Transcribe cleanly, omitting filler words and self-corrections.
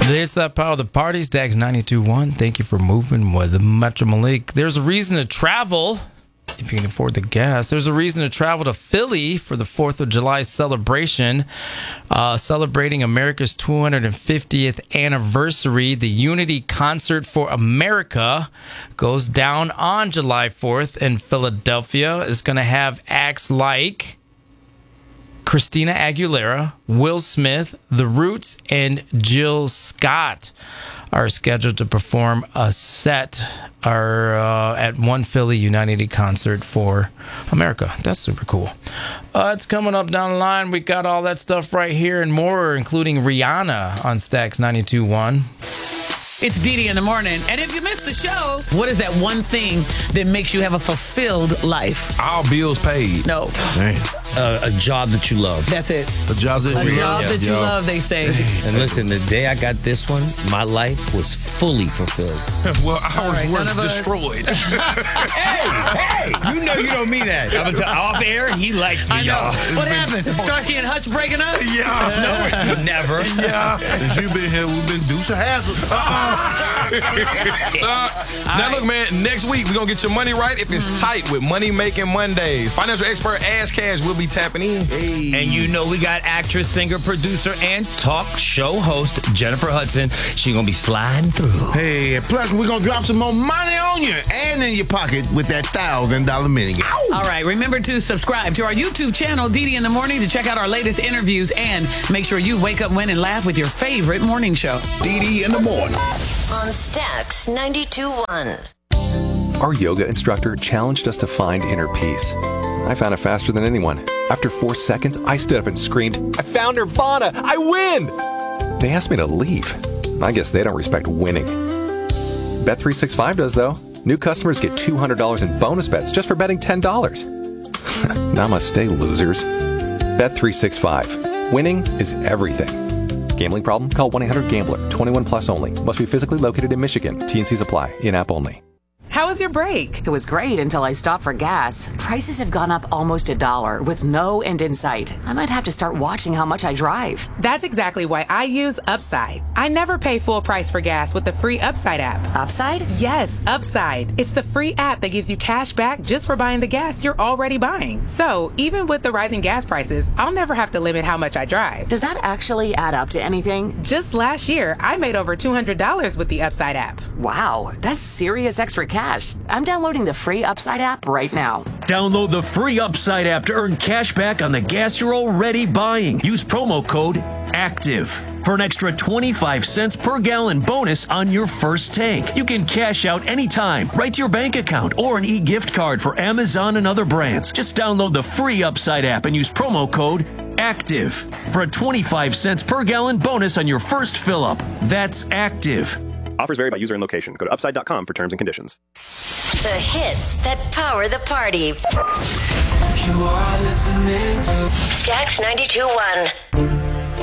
It's that power of the party. Stags 92.1. Thank you for moving with Metro Malik. There's a reason to travel if you can afford the gas. There's a reason to travel to Philly for the 4th of July celebration, celebrating America's 250th anniversary. The Unity Concert for America goes down on July 4th in Philadelphia. It's going to have acts like Christina Aguilera, Will Smith, The Roots, and Jill Scott are scheduled to perform a set at One Philly Unity Concert for America. That's super cool. It's coming up down the line. We got all that stuff right here and more, including Rihanna on Stax 92.1. It's Dee in the morning. And if you missed the show, what is that one thing that makes you have a fulfilled life? All bills paid. No. A job that you love. That's it. A job that you love. A job that you love, they say. And listen, the day I got this one, my life was fully fulfilled. Well, ours was destroyed. Hey, you know you don't mean that. I'm off air, he likes me, y'all. What happened? Starsky and Hutch breaking up? Yeah. No, never. Yeah. Since you've been here, we've been Deuce of Hazzard. Now, look, man, next week, we're going to get your money right if it's tight with Money Making Mondays. Financial expert Ash Cash will be tapping in. Hey. And you know we got actress, singer, producer, and talk show host Jennifer Hudson. She's going to be sliding through. Hey, and plus we're going to drop some more money on you and in your pocket with that $1,000 minigun. All right, remember to subscribe to our YouTube channel, Dee in the Morning, to check out our latest interviews and make sure you wake up, win, and laugh with your favorite morning show. Dee in the morning. On Stax 92.1. Our yoga instructor challenged us to find inner peace. I found it faster than anyone. After 4 seconds, I stood up and screamed, "I found Nirvana! I win!" They asked me to leave. I guess they don't respect winning. Bet365 does, though. New customers get $200 in bonus bets just for betting $10. Namaste, losers. Bet365. Winning is everything. Gambling problem? Call 1-800-GAMBLER. 21 plus only. Must be physically located in Michigan. T&Cs apply. In-app only. How was your break? It was great until I stopped for gas. Prices have gone up almost $1 with no end in sight. I might have to start watching how much I drive. That's exactly why I use Upside. I never pay full price for gas with the free Upside app. Upside? Yes, Upside. It's the free app that gives you cash back just for buying the gas you're already buying. So, even with the rising gas prices, I'll never have to limit how much I drive. Does that actually add up to anything? Just last year, I made over $200 with the Upside app. Wow, that's serious extra cash. I'm downloading the free Upside app right now. Download the free Upside app to earn cash back on the gas you're already buying. Use promo code ACTIVE for an extra 25 cents per gallon bonus on your first tank. You can cash out anytime, right to your bank account, or an e-gift card for Amazon and other brands. Just download the free Upside app and use promo code ACTIVE for a 25 cents per gallon bonus on your first fill-up. That's ACTIVE. Offers vary by user and location. Go to upside.com for terms and conditions. The hits that power the party. You are listening to Stax 92.1.